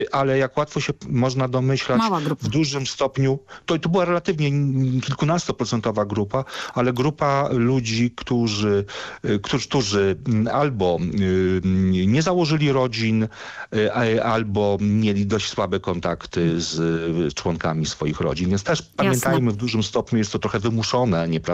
ale jak łatwo się można domyślać, Mała grupa. w dużym stopniu, to była relatywnie kilkunastoprocentowa grupa, ale grupa ludzi, którzy albo nie założyli rodzin, albo mieli dość słabe kontakty z członkami swoich rodzin. Więc też pamiętajmy, w dużym stopniu jest to trochę wymuszone, nieprawda?